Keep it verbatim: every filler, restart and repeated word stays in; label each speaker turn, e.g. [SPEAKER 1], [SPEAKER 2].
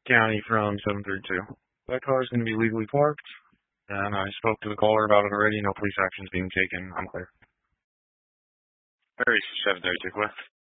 [SPEAKER 1] County from seven thirty-two. That car is going to be legally parked, and I spoke to the caller about it already. No police action is being taken. I'm clear.
[SPEAKER 2] Very seven thirty-two, Quest.